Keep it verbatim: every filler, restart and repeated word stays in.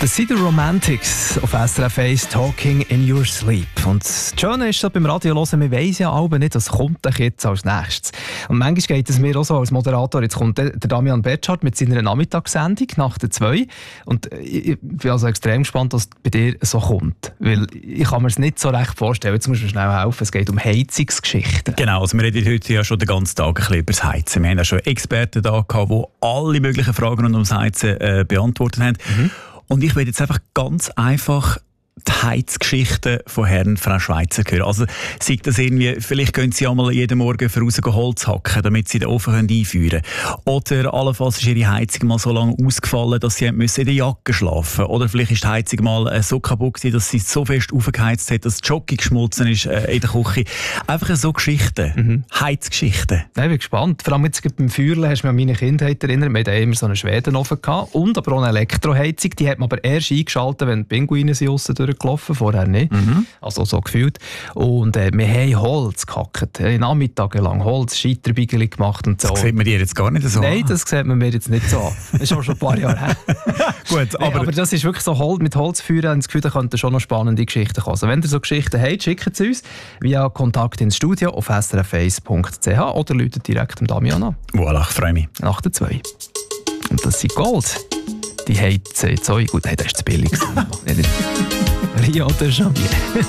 Das sind die Romantics auf S R F eins, Talking in Your Sleep. Und das Schöne ist so beim Radio hören, wir weiss ja alle nicht, was kommt jetzt als nächstes. Und manchmal geht es mir auch so als Moderator, jetzt kommt der Damian Betschart mit seiner Nachmittagssendung nach der zwei. Und ich bin also extrem gespannt, was bei dir so kommt. Weil ich kann mir es nicht so recht vorstellen. Jetzt musst du mir schnell helfen, es geht um Heizungsgeschichten. Genau, also wir reden heute ja schon den ganzen Tag ein bisschen über das Heizen. Wir haben ja schon Experten da gehabt, die alle möglichen Fragen rund ums Heizen äh, beantwortet haben. Mhm. Und ich will jetzt einfach ganz einfach die Heizgeschichten von Herrn und Frau Schweizer hören. Also, sei das irgendwie, vielleicht gehen Sie einmal jeden Morgen voraus Holz hacken, damit Sie den Ofen einführen können. Oder allenfalls ist Ihre Heizung mal so lange ausgefallen, dass Sie in der Jacke schlafen mussten. Oder vielleicht ist die Heizung mal so kaputt gewesen, dass sie so fest aufgeheizt hat, dass die Jockey geschmolzen ist äh, in der Küche. Einfach so Geschichten. Mhm. Heizgeschichten. Ich bin gespannt. Vor allem jetzt beim Feuerle hast du mich an meine Kindheit erinnert. Wir hatten immer so einen Schwedenofen gehabt und aber auch eine Elektroheizung. Die hat man aber erst eingeschaltet, wenn die Pinguine sind durchgelaufen, vorher nicht. Mhm. Also so gefühlt. Und äh, wir haben Holz gehackt. Wir haben nachmittagelang Holz, Scheiterbeigeli gemacht und so. Das sieht man dir jetzt gar nicht so Nein, an. das sieht man mir jetzt nicht so an. Das ist auch schon ein paar Jahre her. Gut, aber, nee, aber das ist wirklich so Holz, mit Holzfeuer. Ich habe das Gefühl, da könnten schon noch spannende Geschichten kommen. Also wenn ihr so Geschichten habt, schickt sie uns via Kontakt ins Studio auf s r f eins punkt c h oder läutet direkt dem Damian an. Voilà, ich freue mich. Nach der zwei. Und das sind Gold. Die heizen jetzt auch. Gut, nein, das ist zu billig. Rio de Janeiro.